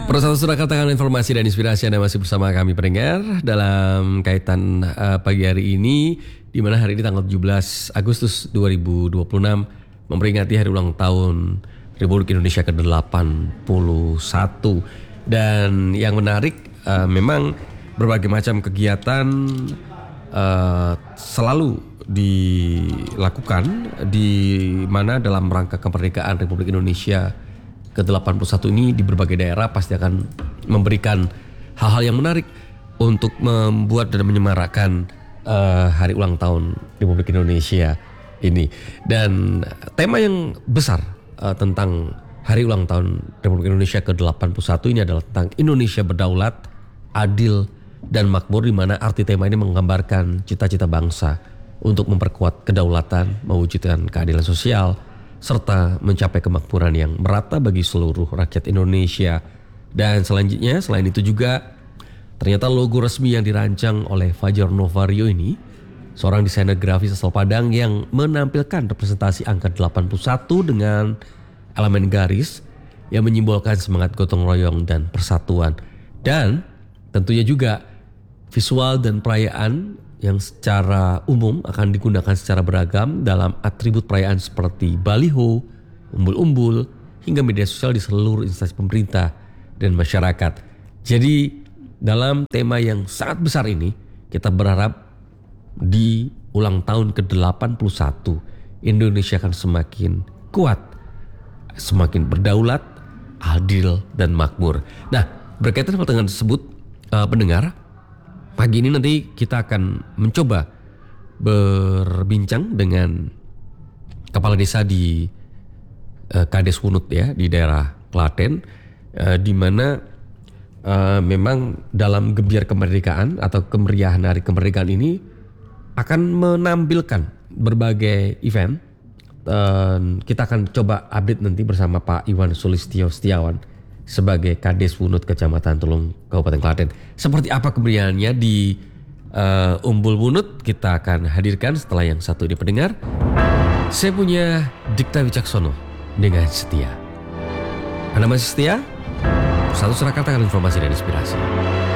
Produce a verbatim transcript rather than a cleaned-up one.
Persatu sudah katakan informasi dan inspirasi Anda masih bersama kami pendengar dalam kaitan uh, pagi hari ini, di mana hari ini tanggal tujuh belas Agustus dua ribu dua puluh enam memperingati hari ulang tahun Republik Indonesia ke delapan puluh satu. Dan yang menarik uh, memang berbagai macam kegiatan uh, selalu dilakukan di mana dalam rangka kemerdekaan Republik Indonesia ke delapan puluh satu ini di berbagai daerah pasti akan memberikan hal-hal yang menarik untuk membuat dan menyemarakan uh, hari ulang tahun Republik Indonesia ini. Dan tema yang besar uh, tentang hari ulang tahun Republik Indonesia ke delapan puluh satu ini adalah tentang Indonesia berdaulat, adil dan makmur, di mana arti tema ini menggambarkan cita-cita bangsa untuk memperkuat kedaulatan, mewujudkan keadilan sosial, serta mencapai kemakmuran yang merata bagi seluruh rakyat Indonesia. Dan selanjutnya, selain itu juga ternyata logo resmi yang dirancang oleh Fajar Novario ini, seorang desainer grafis asal Padang yang menampilkan representasi angka delapan puluh satu dengan elemen garis yang menyimbolkan semangat gotong royong dan persatuan. Dan tentunya juga visual dan perayaan yang secara umum akan digunakan secara beragam dalam atribut perayaan seperti baliho, umbul-umbul, hingga media sosial di seluruh instansi pemerintah dan masyarakat. Jadi dalam tema yang sangat besar ini, kita berharap di ulang tahun ke delapan puluh satu Indonesia akan semakin kuat, semakin berdaulat, adil dan makmur. Nah, berkaitan dengan tersebut, uh, pendengar, pagi ini nanti kita akan mencoba berbincang dengan kepala desa di uh, Kades Wunut ya, di daerah Klaten, uh, di mana uh, memang dalam gebiar kemerdekaan atau kemeriahan hari kemerdekaan ini akan menampilkan berbagai event. Uh, kita akan coba update nanti bersama Pak Iwan Sulistyo Setiawan sebagai Kades Wunut Kecamatan Tulung Kabupaten Klaten. Seperti apa kemeriahannya di uh, Umbul Wunut, kita akan hadirkan setelah yang satu ini pendengar. Saya punya Dikta Wicaksono dengan setia. Anda masih setia? Satu serah katakan informasi dan inspirasi.